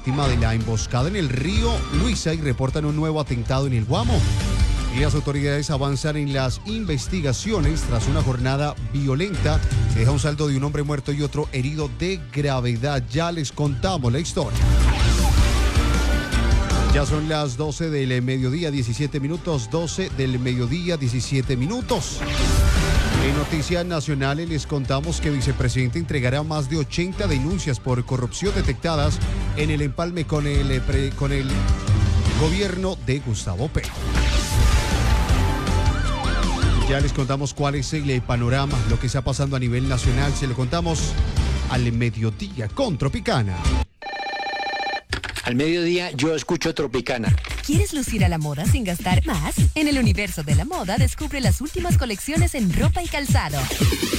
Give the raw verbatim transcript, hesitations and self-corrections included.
víctima de la emboscada en el río Luisa y reportan un nuevo atentado en el Guamo. Y las autoridades avanzan en las investigaciones tras una jornada violenta que deja un saldo de un hombre muerto y otro herido de gravedad. Ya les contamos la historia. Ya son las doce del mediodía, diecisiete minutos, doce del mediodía, diecisiete minutos. En noticias nacionales les contamos que el vicepresidente entregará más de ochenta denuncias por corrupción detectadas en el empalme con el, con el gobierno de Gustavo Petro. Ya les contamos cuál es el panorama, lo que está pasando a nivel nacional. Se lo contamos al mediodía con Tropicana. Al mediodía yo escucho Tropicana. ¿Quieres lucir a la moda sin gastar más? En el universo de la moda descubre las últimas colecciones en ropa y calzado.